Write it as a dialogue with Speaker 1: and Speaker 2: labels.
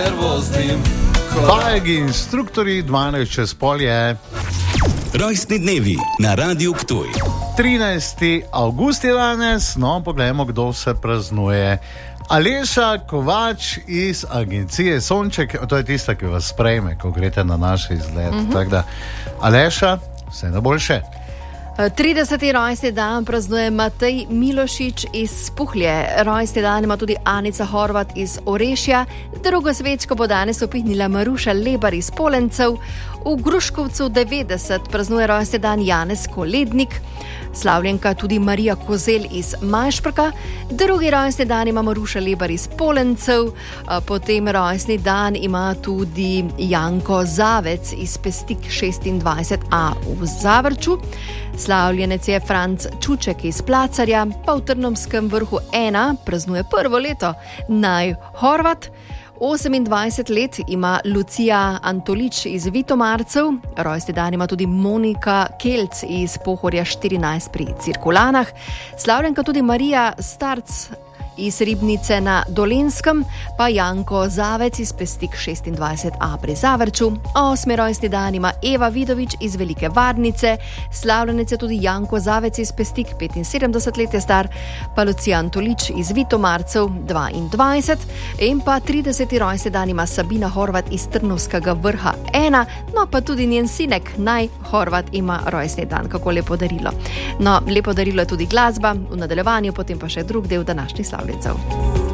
Speaker 1: nervoznim.
Speaker 2: Vajegi instruktori, 12 čez pol je.
Speaker 3: Rojstni dnevi na Radiu Ptuj.
Speaker 2: 13. avgust je danes, no, poglejmo, kdo se praznuje. Aleša Kovač iz agencije Sonček, to je tista, ki vas sprejme, ko greste na naš izlet. Tako da, Aleša, vse najboljše.
Speaker 4: 30. rojstni dan praznuje Matej Milošič iz Spuhlje. Rojstni dan ima tudi Anica Horvat iz Orešja. Drugo svečko bo danes upihnila Maruša Lebar iz Polencev. V Gruškovcu 90 praznuje rojstni dan Janez Kolednik. Slavljenka tudi Marija Kozel iz Majšperka. Drugi rojstni dan ima Maruša Lebar iz Polencev. Potem rojstni dan ima tudi Janko Zavec iz Pestik 26a v Zavrču. Slavljenec je Franc Čuček iz Placarja, pa v Trnovskem vrhu 1 praznuje prvo leto Naj Horvat. 28 let ima Lucija Antolič iz Vitomarcev, rojstni dan ima tudi Monika Kelc iz Pohorja 14 pri Cirkulanah, slavljenka tudi Marija Starc iz Ribnice na Dolenskem, pa Janko Zavec iz Pestik 26a pri Zavrču. 8. rojstni dan ima Eva Vidovič iz Velike Varnice, slavljenec je tudi Janko Zavec iz Pestik, 75 let je star, pa Lucija Antolič iz Vitomarcev 22 in pa 30. rojstni dan ima Sabina Horvat iz Trnovskega vrha 1, no pa tudi njen sinek Naj Horvat ima rojstni dan. Kako lepo darilo. No, lepo darilo je tudi glasba, v nadaljevanju potem pa še drug del današnjih slavljencev.